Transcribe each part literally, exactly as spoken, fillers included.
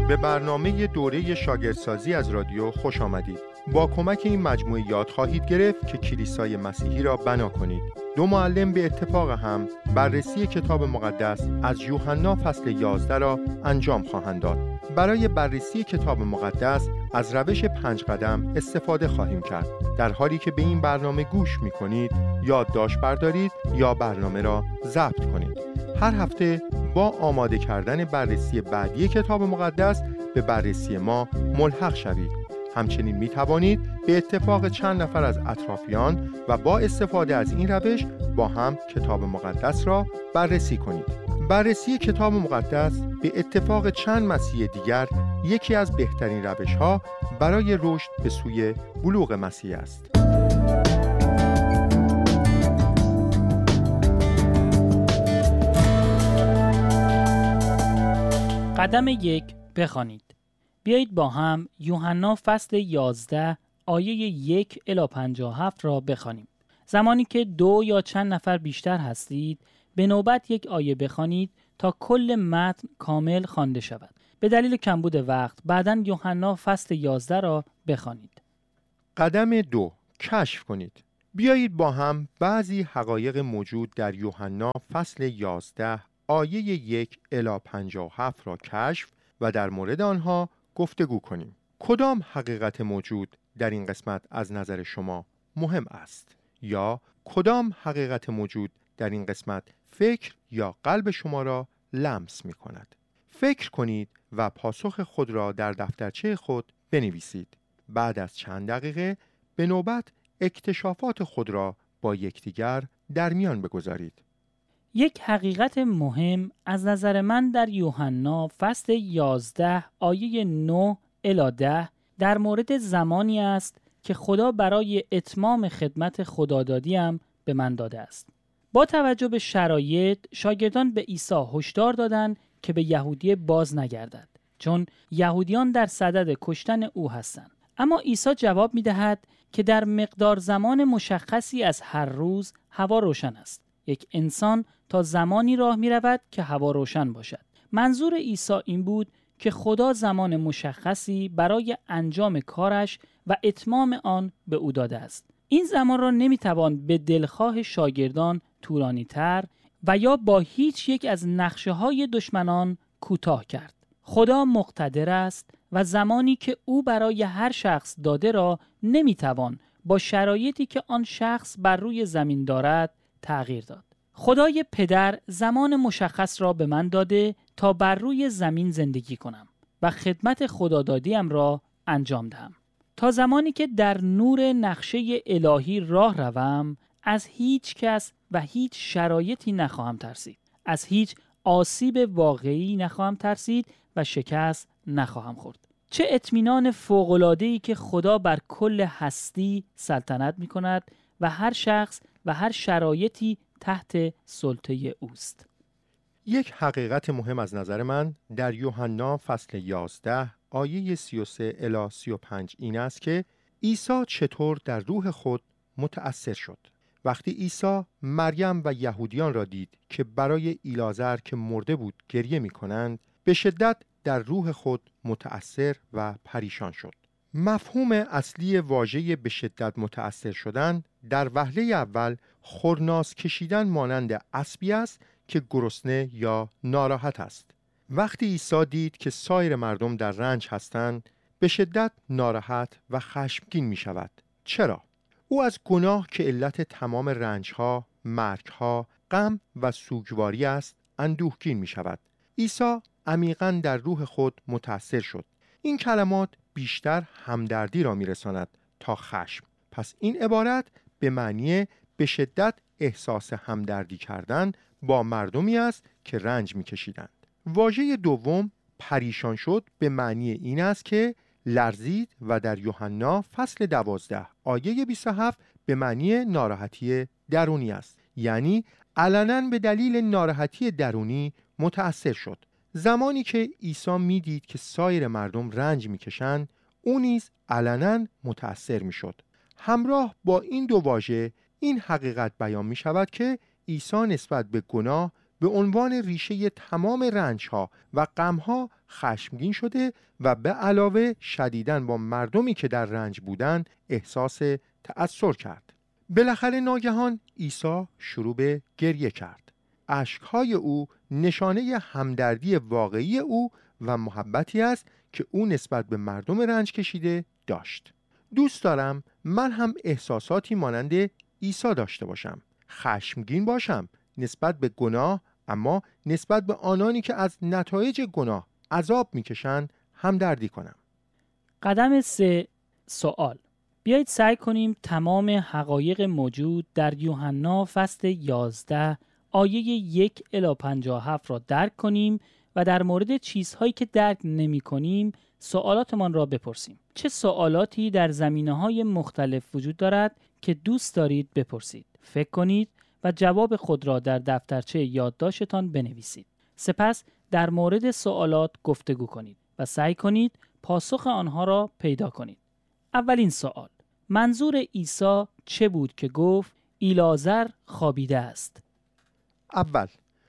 به برنامه دوره شاگردسازی از رادیو خوش آمدید. با کمک این مجموعه یاد خواهید گرفت که کلیسای مسیحی را بنا کنید. دو معلم به اتفاق هم بررسی کتاب مقدس از یوحنا فصل یازده را انجام خواهند داد. برای بررسی کتاب مقدس از روش پنج قدم استفاده خواهیم کرد. در حالی که به این برنامه گوش می کنید، یادداشت بردارید یا برنامه را ضبط کنید. هر هفته با آماده کردن بررسی بعدی کتاب مقدس به بررسی ما ملحق شوید. همچنین می توانید به اتفاق چند نفر از اطرافیان و با استفاده از این روش با هم کتاب مقدس را بررسی کنید. بررسی کتاب مقدس به اتفاق چند مسیح دیگر یکی از بهترین روش‌ها برای رشد به سوی بلوغ مسیح است. قدم یک، بخوانید. بیایید با هم یوحنا فصل یازده آیه یک الی پنجاه و هفت را بخوانیم. زمانی که دو یا چند نفر بیشتر هستید، به نوبت یک آیه بخوانید تا کل متن کامل خوانده شود. به دلیل کمبود وقت بعداً یوحنا فصل یازده را بخوانید. قدم دو، کشف کنید. بیایید با هم بعضی حقایق موجود در یوحنا فصل یازده آیه یک الی پنجاه و هفت را کشف و در مورد آنها گفتگو کنیم. کدام حقیقت موجود در این قسمت از نظر شما مهم است؟ یا کدام حقیقت موجود در این قسمت فکر یا قلب شما را لمس می کند؟ فکر کنید و پاسخ خود را در دفترچه خود بنویسید. بعد از چند دقیقه به نوبت اکتشافات خود را با یکدیگر در میان بگذارید. یک حقیقت مهم از نظر من در یوحنا فصل یازده آیه نه الی ده در مورد زمانی است که خدا برای اتمام خدمت خدادادیم به من داده است. با توجه به شرایط، شاگردان به عیسی هشدار دادند که به یهودیه باز نگردد، چون یهودیان در صدد کشتن او هستند. اما عیسی جواب می دهد که در مقدار زمان مشخصی از هر روز هوا روشن است. یک انسان تا زمانی راه می رود که هوا روشن باشد. منظور عیسی این بود که خدا زمان مشخصی برای انجام کارش و اتمام آن به او داده است. این زمان را نمی توان به دلخواه شاگردان طولانی تر و یا با هیچ یک از نقشه های دشمنان کوتاه کرد. خدا مقتدر است و زمانی که او برای هر شخص داده را نمی توان با شرایطی که آن شخص بر روی زمین دارد تغییر داد. خدای پدر زمان مشخص را به من داده تا بر روی زمین زندگی کنم و خدمت خدادادیم را انجام دهم. تا زمانی که در نور نقشه الهی راه روم، از هیچ کس و هیچ شرایطی نخواهم ترسید. از هیچ آسیب واقعی نخواهم ترسید و شکست نخواهم خورد. چه اطمینان فوق‌العاده‌ای که خدا بر کل هستی سلطنت می کند و هر شخص و هر شرایطی تحت سلطه اوست. یک حقیقت مهم از نظر من در یوحنا فصل یازده آیه سی و سه الی سی و پنج این است که عیسی چطور در روح خود متأثر شد. وقتی عیسی مریم و یهودیان را دید که برای ایلازر که مرده بود گریه می کنند، به شدت در روح خود متأثر و پریشان شد. مفهوم اصلی واژه به شدت متأثر شدن در وهله اول خرناس کشیدن مانند اسبی است که گرسنه یا ناراحت است. وقتی عیسی دید که سایر مردم در رنج هستند، به شدت ناراحت و خشمگین می شود. چرا؟ او از گناه که علت تمام رنجها، مرگها، غم و سوگواری است، اندوهگین می شود. عیسی عمیقاً در روح خود متأثر شد. این کلمات بیشتر همدردی را می رساند تا خشم. پس این عبارت به معنی به شدت احساس همدردی کردن با مردمی است که رنج می کشیدند. واژه دوم پریشان شد به معنی این است که لرزید و در یوحنا فصل دوازده آیه بیست و هفت به معنی ناراحتی درونی است. یعنی علنا به دلیل ناراحتی درونی متأثر شد. زمانی که عیسی می دید که سایر مردم رنج می کشند، او نیز علنا متأثر می شد. همراه با این دو واژه این حقیقت بیان می شود که عیسی نسبت به گناه به عنوان ریشه تمام رنج‌ها و غم‌ها خشمگین شده و به علاوه شدیداً با مردمی که در رنج بودند احساس تأثیر کرد. بالاخره ناگهان عیسی شروع به گریه کرد. اشک‌های او نشانه همدردی واقعی او و محبتی است که او نسبت به مردم رنج کشیده داشت. دوست دارم من هم احساساتی مانند عیسی داشته باشم. خشمگین باشم نسبت به گناه، اما نسبت به آنانی که از نتایج گناه عذاب میکشند همدردی کنم. قدم سه، سوال. بیایید سعی کنیم تمام حقایق موجود در یوحنا فصل یازده آیه یک الی پنجاه و هفت را درک کنیم و در مورد چیزهایی که درک نمی کنیم سوالاتمان را بپرسیم. چه سوالاتی در زمینه‌های مختلف وجود دارد که دوست دارید بپرسید؟ فکر کنید و جواب خود را در دفترچه یادداشتتان بنویسید. سپس در مورد سوالات گفتگو کنید و سعی کنید پاسخ آنها را پیدا کنید. اولین سوال: منظور عیسی چه بود که گفت ایلازر خوابیده است؟ اول،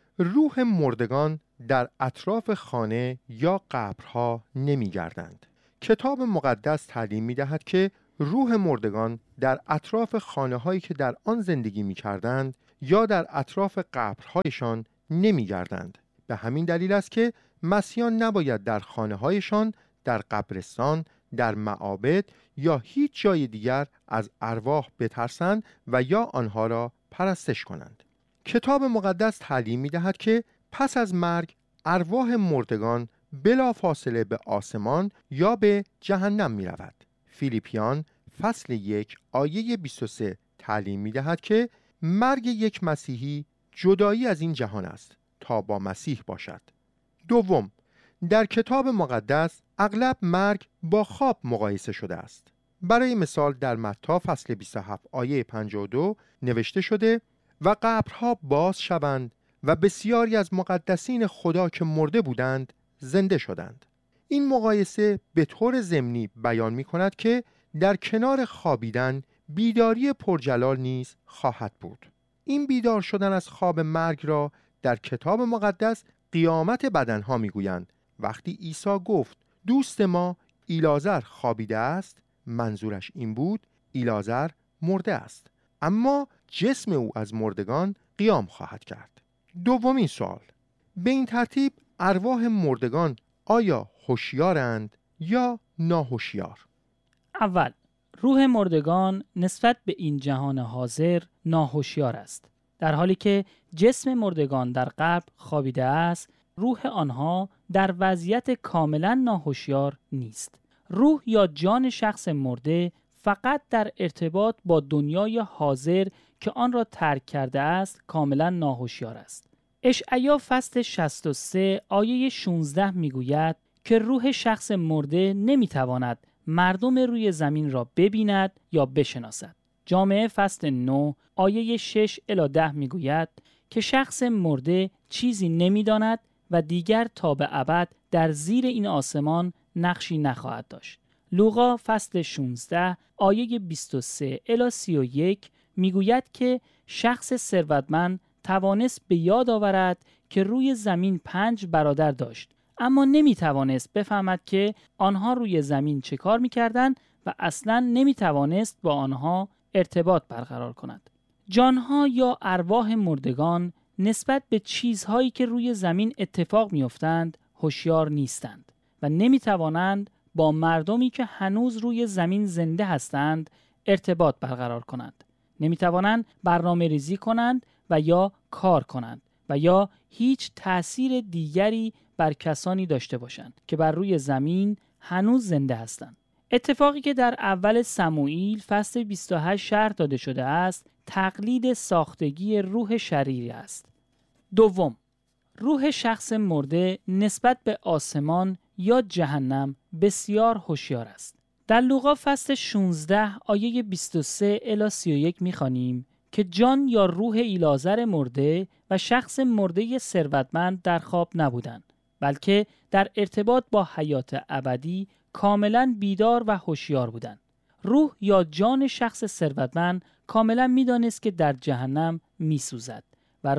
روح مردگان در اطراف خانه یا قبرها نمی گردند. کتاب مقدس تعلیم می دهد که روح مردگان در اطراف خانه هایی که در آن زندگی می کردند یا در اطراف قبرهایشان نمی گردند. به همین دلیل است که مسیحیان نباید در خانه هایشان، در قبرستان، در معابد یا هیچ جای دیگر از ارواح بترسند و یا آنها را پرستش کنند. کتاب مقدس تعلیم می دهد که پس از مرگ ارواح مردگان بلا فاصله به آسمان یا به جهنم می رود. فیلیپیان فصل یک آیه بیست و سه تعلیم می دهد که مرگ یک مسیحی جدایی از این جهان است تا با مسیح باشد. دوم، در کتاب مقدس اغلب مرگ با خواب مقایسه شده است. برای مثال در متی فصل بیست و هفت آیه پنجاه و دو نوشته شده و قبرها باز شوند و بسیاری از مقدسین خدا که مرده بودند زنده شدند. این مقایسه به طور ضمنی بیان می کند که در کنار خوابیدن بیداری پرجلال نیز خواهد بود. این بیدار شدن از خواب مرگ را در کتاب مقدس قیامت بدنها می گویند. وقتی عیسی گفت دوست ما ایلازر خوابیده است، منظورش این بود ایلازر مرده است، اما جسم او از مردگان قیام خواهد کرد. دومین سوال: به این ترتیب ارواح مردگان آیا هوشیارند یا ناهوشیار؟ اول، روح مردگان نسبت به این جهان حاضر ناهوشیار است. در حالی که جسم مردگان در قبر خوابیده است، روح آنها در وضعیت کاملا ناهوشیار نیست. روح یا جان شخص مرده فقط در ارتباط با دنیای حاضر که آن را ترک کرده است کاملا ناهوشیار است. اشعیا فصل شصت و سه آیه شانزده میگوید که روح شخص مرده نمیتواند مردم روی زمین را ببیند یا بشناسد. جامعه فصل نه آیه شش الی ده میگوید که شخص مرده چیزی نمیداند و دیگر تا به ابد در زیر این آسمان نقشی نخواهد داشت. لوقا فصل شانزده آیه بیست و سه الی سی و یک میگوید که شخص ثروتمند توانست به یاد آورد که روی زمین پنج برادر داشت، اما نمی توانست بفهمد که آنها روی زمین چه کار می کردن و اصلاً نمی توانست با آنها ارتباط برقرار کند. جانها یا ارواح مردگان نسبت به چیزهایی که روی زمین اتفاق می افتند هوشیار نیستند و نمی توانند با مردمی که هنوز روی زمین زنده هستند ارتباط برقرار کنند. نمی توانند برنامه ریزی کنند و یا کار کنند و یا هیچ تأثیر دیگری بر کسانی داشته باشند که بر روی زمین هنوز زنده هستند. اتفاقی که در اول سموئیل فصل بیست و هشت شرح داده شده است تقلید ساختگی روح شریری است. دوم، روح شخص مرده نسبت به آسمان یا جهنم بسیار هوشیار است. در لوقا فصل شانزده آیه بیست و سه الی سی و یک می‌خوانیم که جان یا روح ایلازر مرده و شخص مرده ثروتمند در خواب نبودند، بلکه در ارتباط با حیات ابدی کاملا بیدار و هوشیار بودند. روح یا جان شخص ثروتمند کاملا می‌دانست که در جهنم می‌سوزد و روح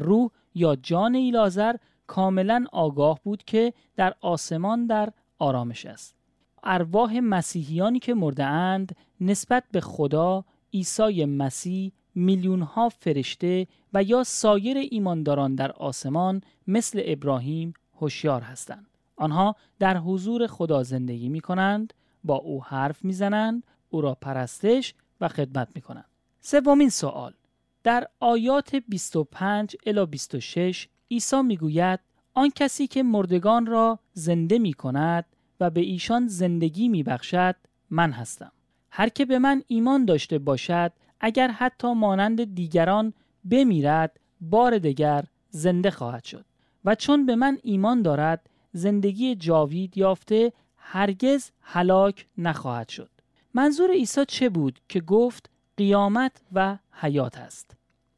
یا جان ایلعازر کاملا آگاه بود که در آسمان در آرامش است. ارواح مسیحیانی که مرده اند نسبت به خدا، عیسی مسیح، میلیون ها فرشته و یا سایر ایمانداران در آسمان مثل ابراهیم هوشیار هستند. آنها در حضور خدا زندگی می کنند، با او حرف می زنند، او را پرستش و خدمت می کنند. سومین سوال، در آیات بیست و پنج الی بیست و شش عیسی می گوید آن کسی که مردگان را زنده می کند و به ایشان زندگی می بخشد من هستم. هر که به من ایمان داشته باشد اگر حتی مانند دیگران بمیرد بار دیگر زنده خواهد شد و چون به من ایمان دارد زندگی جاوید یافته هرگز هلاک نخواهد شد. منظور عیسی چه بود که گفت قیامت و حیات است؟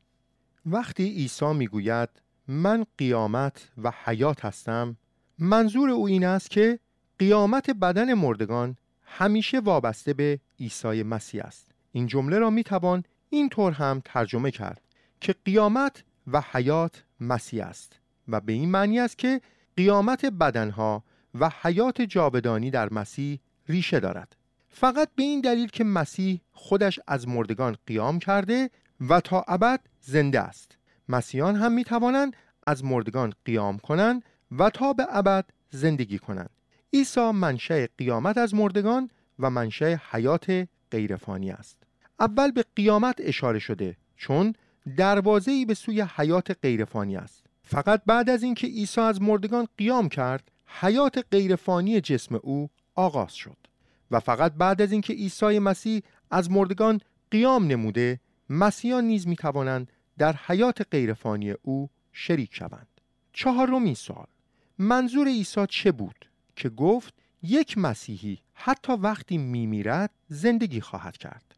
وقتی عیسی میگوید من قیامت و حیات هستم، منظور او این است که قیامت بدن مردگان همیشه وابسته به عیسی مسیح است. این جمله را میتوان اینطور هم ترجمه کرد که قیامت و حیات مسیح است و به این معنی است که قیامت بدنها و حیات جاودانی در مسیح ریشه دارد. فقط به این دلیل که مسیح خودش از مردگان قیام کرده و تا ابد زنده است. مسیحیان هم می توانند از مردگان قیام کنند و تا به ابد زندگی کنند. عیسی منشأ قیامت از مردگان و منشأ حیات غیرفانی است. اول به قیامت اشاره شده چون دروازه‌ای به سوی حیات غیرفانی است. فقط بعد از اینکه عیسی از مردگان قیام کرد، حیات غیرفانی جسم او آغاز شد و فقط بعد از اینکه عیسی مسیح از مردگان قیام نموده، مسیحیان نیز می توانند در حیات غیرفانی او شریک شوند. چهارمین سوال، منظور عیسی چه بود که گفت یک مسیحی حتی وقتی می میرد زندگی خواهد کرد؟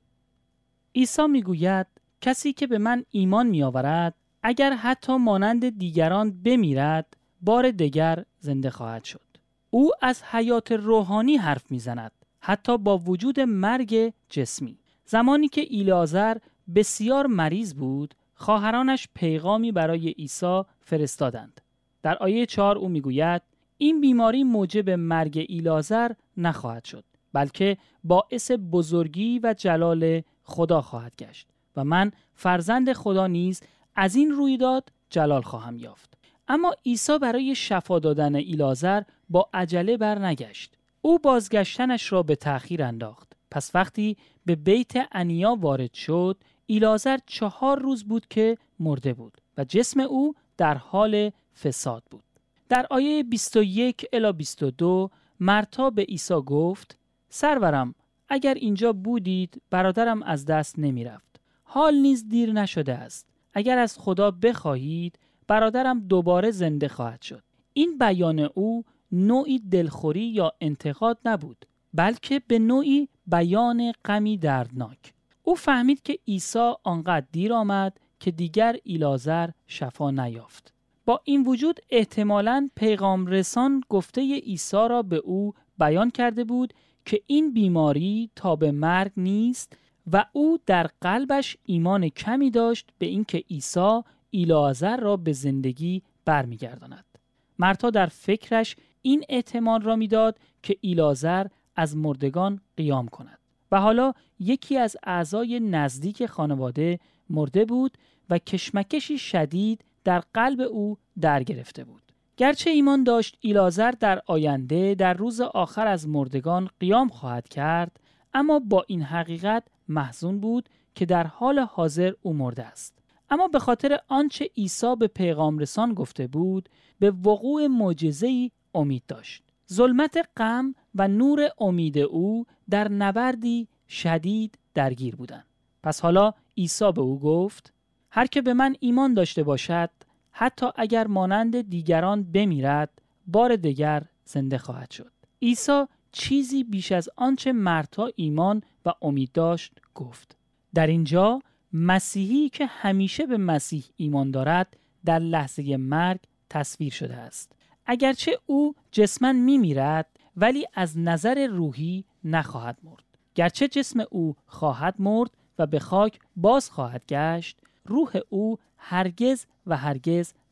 عیسی می گوید کسی که به من ایمان می آورد اگر حتی مانند دیگران بمیرد بار دیگر زنده خواهد شد. او از حیات روحانی حرف می زند، حتی با وجود مرگ جسمی. زمانی که ایلعازر بسیار مریض بود، خواهرانش پیغامی برای عیسی فرستادند. در آیه چهار او می گوید این بیماری موجب مرگ ایلعازر نخواهد شد، بلکه باعث بزرگی و جلال خدا خواهد گشت و من فرزند خدا نیز از این رویداد جلال خواهم یافت. اما عیسی برای شفا دادن ایلعازر با عجله برنگشت. او بازگشتنش را به تأخیر انداخت. پس وقتی به بیت انیا وارد شد، ایلعازر چهار روز بود که مرده بود و جسم او در حال فساد بود. در آیه بیست و یک الی بیست و دو مرتا به عیسی گفت سرورم اگر اینجا بودید برادرم از دست نمی رفت. حال نیز دیر نشده است. اگر از خدا بخواهید برادرم دوباره زنده خواهد شد. این بیان او نوعی دلخوری یا انتقاد نبود، بلکه به نوعی بیان غمی دردناک. او فهمید که عیسی آنقدر دیر آمد که دیگر ایلعازر شفا نیافت. با این وجود احتمالاً پیغام رسان گفته عیسی را به او بیان کرده بود که این بیماری تا به مرگ نیست و او در قلبش ایمان کمی داشت به اینکه عیسی ایلعازر را به زندگی برمیگرداند. مرتا در فکرش این احتمال را میداد که ایلعازر از مردگان قیام کند و حالا یکی از اعضای نزدیک خانواده مرده بود و کشمکشی شدید در قلب او در گرفته بود. گرچه ایمان داشت ایلعازر در آینده در روز آخر از مردگان قیام خواهد کرد، اما با این حقیقت محزون بود که در حال حاضر او مرده است. اما به خاطر آنچه عیسی به پیغام رسان گفته بود، به وقوع معجزه‌ای امید داشت. ظلمت غم و نور امید او در نبردی شدید درگیر بودند. پس حالا عیسی به او گفت هر که به من ایمان داشته باشد حتی اگر مانند دیگران بمیرد بار دیگر زنده خواهد شد. عیسی چیزی بیش از آنچه مرتا ایمان و امید داشت گفت. در اینجا مسیحی که همیشه به مسیح ایمان دارد در لحظه مرگ تصویر شده است. اگرچه او جسماً میمیرد ولی از نظر روحی نخواهد مرد. گرچه جسم او خواهد مرد و به خاک باز خواهد گشت، روح او هرگز و هرگز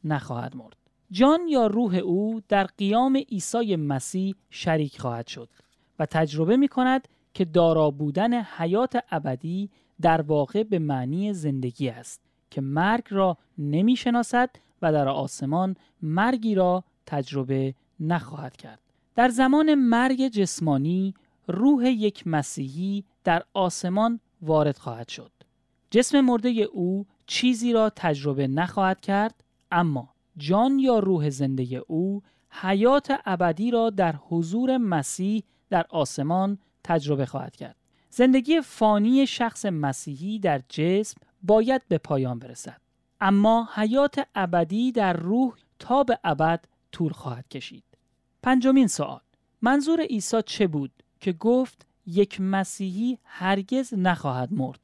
نخواهد مرد. جان یا روح او در قیام عیسی مسیح شریک خواهد شد و تجربه می کند که دارا بودن حیات ابدی در واقع به معنی زندگی است که مرگ را نمی شناسد و در آسمان مرگی را تجربه نخواهد کرد. در زمان مرگ جسمانی روح یک مسیحی در آسمان وارد خواهد شد. جسم مرده او چیزی را تجربه نخواهد کرد، اما جان یا روح زنده او حیات ابدی را در حضور مسیح در آسمان تجربه خواهد کرد. زندگی فانی شخص مسیحی در جسم باید به پایان برسد، اما حیات ابدی در روح تا به ابد طول خواهد کشید. پنجمین سوال: منظور عیسی چه بود که گفت یک مسیحی هرگز نخواهد مرد؟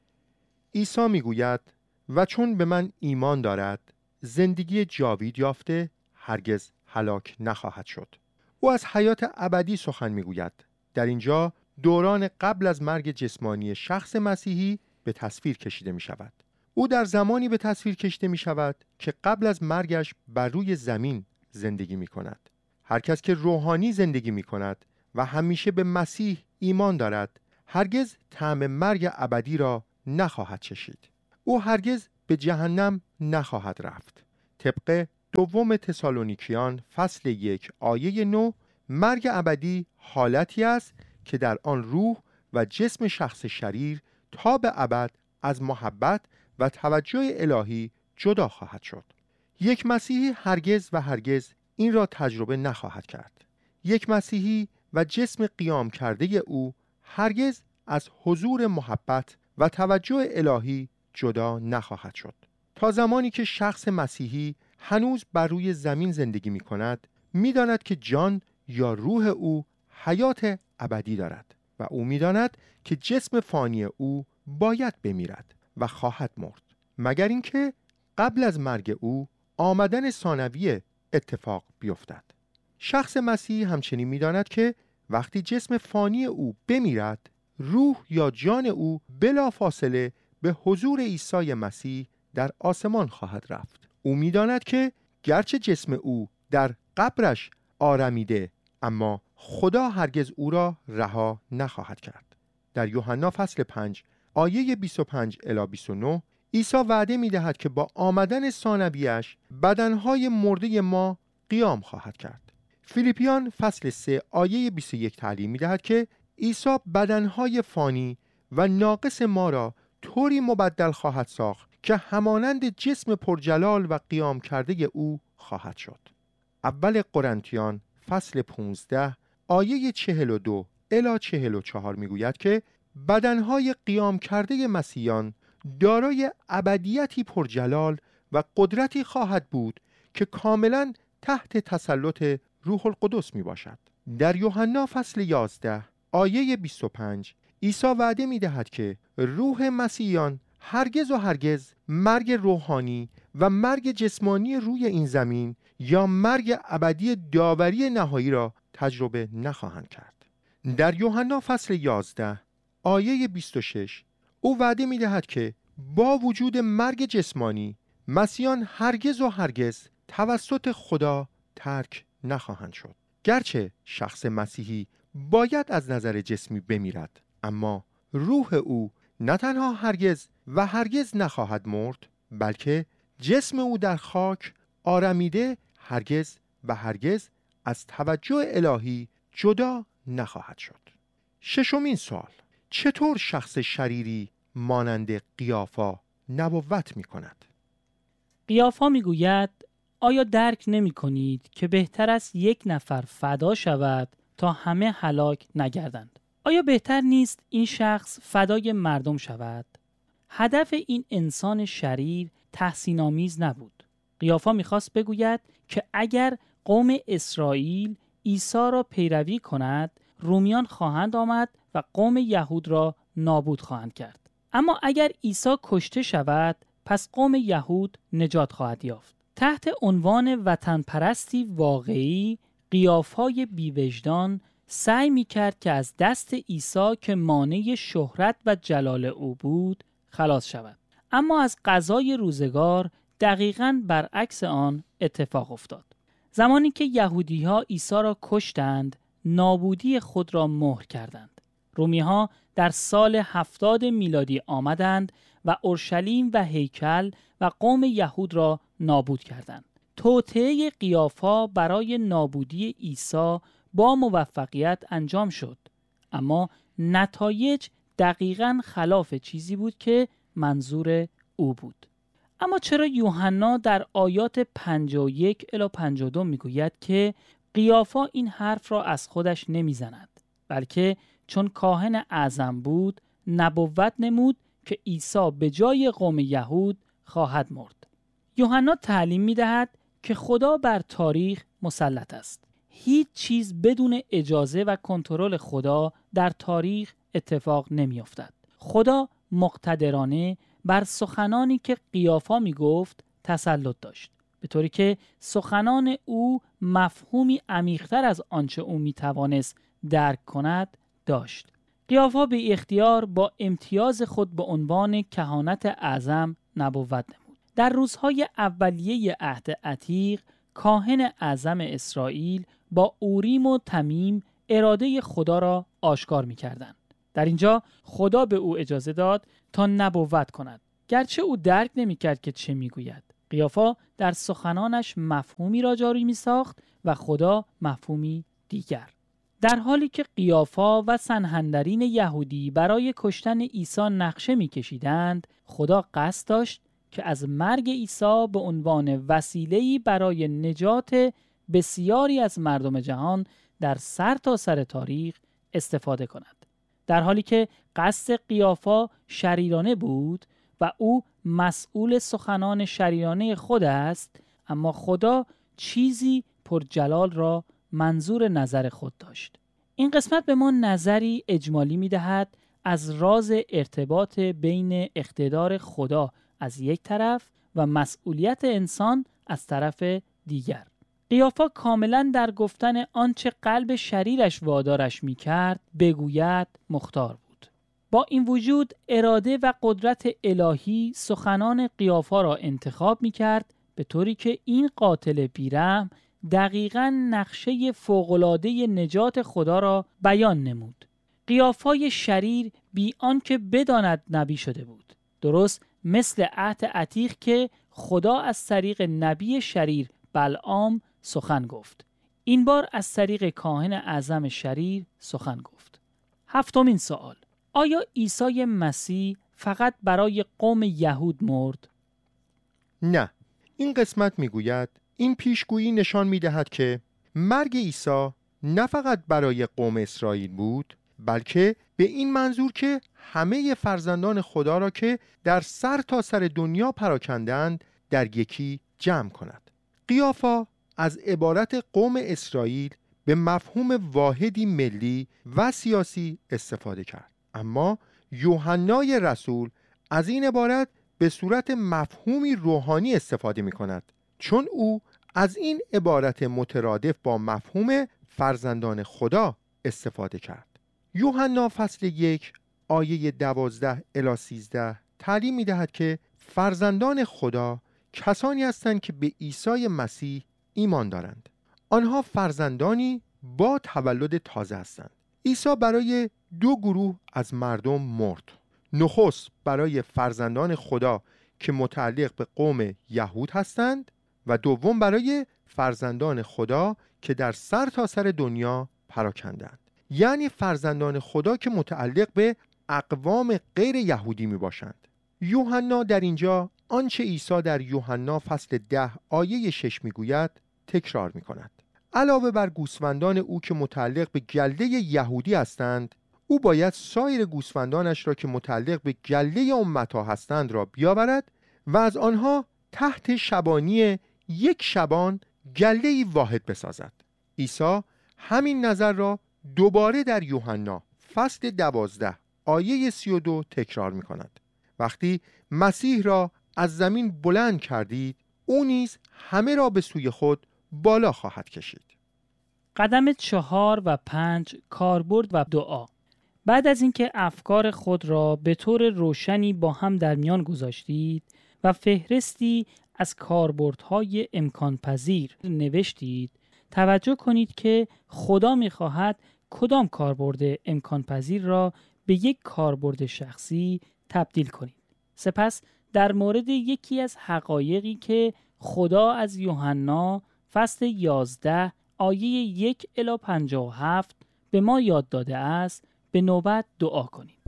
عیسی میگوید و چون به من ایمان دارد زندگی جاوید یافته هرگز هلاک نخواهد شد. او از حیات ابدی سخن میگوید. در اینجا دوران قبل از مرگ جسمانی شخص مسیحی به تصویر کشیده می شود. او در زمانی به تصویر کشیده می شود که قبل از مرگش بر روی زمین زندگی می کند. هر کس که روحانی زندگی می کند و همیشه به مسیح ایمان دارد هرگز طعم مرگ ابدی را نخواهد چشید. او هرگز به جهنم نخواهد رفت. طبق دوم تسالونیکیان فصل یک آیه نه، مرگ ابدی حالتی است که در آن روح و جسم شخص شریر تا به ابد از محبت و توجه الهی جدا خواهد شد. یک مسیحی هرگز و هرگز این را تجربه نخواهد کرد. یک مسیحی و جسم قیام کرده او هرگز از حضور محبت و توجه الهی جدا نخواهد شد. تا زمانی که شخص مسیحی هنوز بر روی زمین زندگی می کند، می داند که جان یا روح او حیات ابدی دارد و او می داند که جسم فانی او باید بمیرد و خواهد مرد، مگر اینکه قبل از مرگ او آمدن ثانویه اتفاق بیفتد. شخص مسیحی همچنین می داند که وقتی جسم فانی او بمیرد، روح یا جان او بلا فاصله به حضور عیسی مسیح در آسمان خواهد رفت. او می داند که گرچه جسم او در قبرش آرمیده، اما خدا هرگز او را رها نخواهد کرد. در یوحنا فصل پنج آیه بیست و پنج الی بیست و نه عیسی وعده می دهد که با آمدن ثانویه‌اش بدنهای مرده ما قیام خواهد کرد. فیلیپیان فصل سه آیه بیست و یک تعلیم می دهد که عیسی بدنهای فانی و ناقص ما را طوری مبدل خواهد ساخت که همانند جسم پرجلال و قیام کرده او خواهد شد. اول قرنتیان فصل پانزده آیه چهل و دو الی چهل و چهار می گوید که بدنهای قیام کرده مسیحیان دارای ابدیتی پرجلال و قدرتی خواهد بود که کاملا تحت تسلط روح القدس می باشد. در یوحنا فصل یازده آیه بیست و پنج عیسی وعده می دهد که روح مسیحیان هرگز و هرگز مرگ روحانی و مرگ جسمانی روی این زمین یا مرگ ابدی داوری نهایی را تجربه نخواهند کرد. در یوحنا فصل یازده آیه بیست و شش او وعده می دهد که با وجود مرگ جسمانی مسیحیان هرگز و هرگز توسط خدا ترک نخواهند شد. گرچه شخص مسیحی باید از نظر جسمی بمیرد، اما روح او نه تنها هرگز و هرگز نخواهد مرد، بلکه جسم او در خاک آرمیده هرگز و هرگز از توجه الهی جدا نخواهد شد. ششمین سوال: چطور شخص شریری مانند قیافا نبوت می کند؟ قیافا می گوید آیا درک نمی کنید که بهتر است یک نفر فدا شود تا همه هلاک نگردند؟ آیا بهتر نیست این شخص فدای مردم شود؟ هدف این انسان شریر تحسین آمیز نبود. قیافا می‌خواست بگوید که اگر قوم اسرائیل عیسی را پیروی کند، رومیان خواهند آمد و قوم یهود را نابود خواهند کرد. اما اگر عیسی کشته شود، پس قوم یهود نجات خواهد یافت. تحت عنوان وطن پرستی واقعی، قیافای بی‌وجدان سعی می‌کرد که از دست عیسی که مانع شهرت و جلال او بود خلاص شود. اما از قضای روزگار دقیقاً برعکس آن اتفاق افتاد. زمانی که یهودی‌ها عیسی را کشتند، نابودی خود را مهر کردند. رومی‌ها در سال هفتاد میلادی آمدند و اورشلیم و هیکل و قوم یهود را نابود کردند. توطئه قیافا برای نابودی عیسی با موفقیت انجام شد، اما نتایج دقیقاً خلاف چیزی بود که منظور او بود. اما چرا یوحنا در آیات پنجاه و یک الی پنجاه و دو میگوید که قیافا این حرف را از خودش نمیزند، بلکه چون کاهن اعظم بود نبوت نمود که عیسی به جای قوم یهود خواهد مرد؟ یوحنا تعلیم میدهد که خدا بر تاریخ مسلط است. هیچ چیز بدون اجازه و کنترل خدا در تاریخ اتفاق نمیافتد. خدا مقتدرانه بر سخنانی که قیافا می گفت تسلط داشت، به طوری که سخنان او مفهومی عمیق‌تر از آنچه او می توانست درک کند داشت. قیافا به اختیار با امتیاز خود به عنوان کهانت اعظم نبوت نمود. در روزهای اولیه عهد عتیق کاهن اعظم اسرائیل با اوریم و تمیم اراده خدا را آشکار می کردند. در اینجا خدا به او اجازه داد تا نبوت کند، گرچه او درک نمی کرد که چه می گوید. قیافا در سخنانش مفهومی را جاری می ساخت و خدا مفهومی دیگر. در حالی که قیافا و سنهندرین یهودی برای کشتن عیسی نقشه می کشیدند، خدا قصد داشت که از مرگ عیسی به عنوان وسیله‌ای برای نجات بسیاری از مردم جهان در سر تا سر تاریخ استفاده کند. در حالی که قصد قیافا شریرانه بود و او مسئول سخنان شریرانه خود است، اما خدا چیزی پرجلال را منظور نظر خود داشت. این قسمت به ما نظری اجمالی می دهد از راز ارتباط بین اقتدار خدا از یک طرف و مسئولیت انسان از طرف دیگر. قیافا کاملا در گفتن آنچه قلب شریرش وادارش می کرد بگوید مختار بود. با این وجود اراده و قدرت الهی سخنان قیافا را انتخاب می کرد، به طوری که این قاتل بیرحم دقیقاً نقشه فوق‌العاده نجات خدا را بیان نمود. قیافای شریر بی آنکه بداند نبی شده بود، درست مثل عهد عتیق که خدا از طریق نبی شریر بلعام سخن گفت. این بار از طریق کاهن اعظم شریر سخن گفت. هفتمین سوال: آیا عیسی مسیح فقط برای قوم یهود مرد؟ نه. این قسمت میگوید این پیشگویی نشان میدهد که مرگ عیسی نه فقط برای قوم اسرائیل بود، بلکه به این منظور که همه فرزندان خدا را که در سر تا سر دنیا پراکندند در یکی جمع کند. قیافا از عبارت قوم اسرائیل به مفهوم واحدی ملی و سیاسی استفاده کرد، اما یوحنای رسول از این عبارت به صورت مفهومی روحانی استفاده می کند، چون او از این عبارت مترادف با مفهوم فرزندان خدا استفاده کرد. یوحنا فصل یک آیه دوازده الی سیزده تعلیم می دهد که فرزندان خدا کسانی هستند که به عیسی مسیح ایمان دارند. آنها فرزندانی با تولد تازه هستند. عیسی برای دو گروه از مردم مرد. نخست برای فرزندان خدا که متعلق به قوم یهود هستند و دوم برای فرزندان خدا که در سر تا سر دنیا پراکندند، یعنی فرزندان خدا که متعلق به اقوام غیر یهودی می باشند. یوحنا در اینجا آنچه عیسی در یوحنا فصل ده آیه شش می گوید تکرار می کند. علاوه بر گوسفندان او که متعلق به گله یهودی هستند، او باید سایر گوسفندانش را که متعلق به گله امتها هستند را بیاورد و از آنها تحت شبانی یک شبان گله‌ای واحد بسازد. عیسی همین نظر را دوباره در یوحنا فصل دوازده آیه سی و دو تکرار می کند. وقتی مسیح را از زمین بلند کردید، او نیز همه را به سوی خود بالا خواهد کشید. قدم چهار و پنج: کاربرد و دعا. بعد از اینکه افکار خود را به طور روشنی با هم در میان گذاشتید و فهرستی از کاربردهای امکان پذیر نوشتید، توجه کنید که خدا می‌خواهد کدام کاربرد امکان پذیر را به یک کاربرد شخصی تبدیل کنید. سپس در مورد یکی از حقایقی که خدا از یوحنا فصل یازده آیه یک الی پنجاه و هفت به ما یاد داده است به نوبت دعا کنید.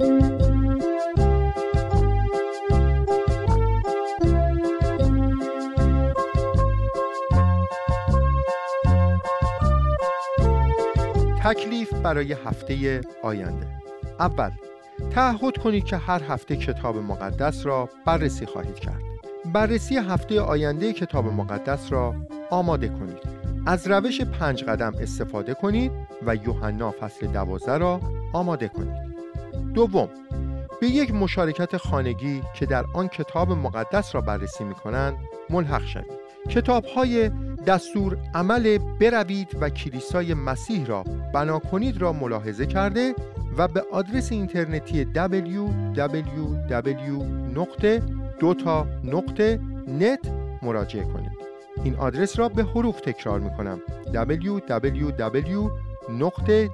تکلیف برای هفته آینده. اول، تعهد کنید که هر هفته کتاب مقدس را بررسی خواهید کرد. بررسی هفته آینده کتاب مقدس را آماده کنید. از روش پنج قدم استفاده کنید و یوحنا فصل دوازده را آماده کنید. دوم، به یک مشارکت خانگی که در آن کتاب مقدس را بررسی می‌کنند ملحق شوید. کتاب‌های دستور عمل بروید و کلیسای مسیح را بنا کنید را ملاحظه کرده و به آدرس اینترنتی دبلیو دبلیو دبلیو دات دوتا دات نت مراجعه کنید. این آدرس را به حروف تکرار می‌کنم: دبلیو دبلیو دبلیو دات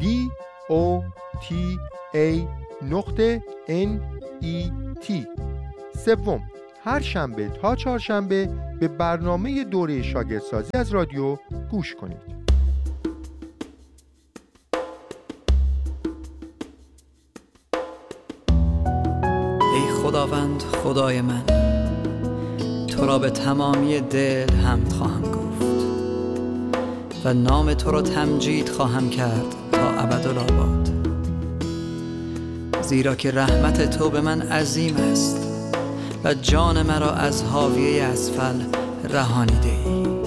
دوتا نت. سوم، هر شنبه تا چهارشنبه به برنامه دوره شاگردسازی از رادیو گوش کنید. ای خداوند خدای من، تو را به تمامی دل حمد خواهم گفت و نام تو را تمجید خواهم کرد تا ابدالآباد، زیرا که رحمت تو به من عظیم است و جان مرا از حاویه اسفل رهانیده ای.